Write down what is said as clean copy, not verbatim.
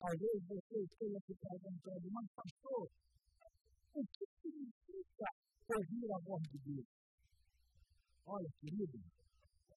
Talvez você esteja se perguntando, mas pastor, o que significa ouvir a voz de Deus? Olha, querido,